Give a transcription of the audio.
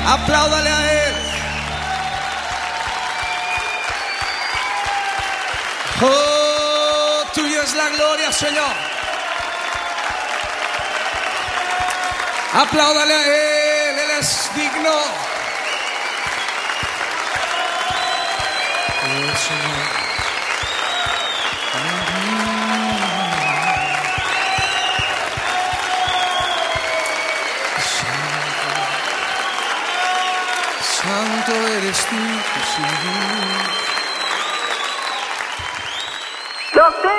Apláudale a Él. Oh, tuya es la gloria, Señor. Apláudale a Él, Él es digno. Oh, Señor. Santo eres tú, Señor.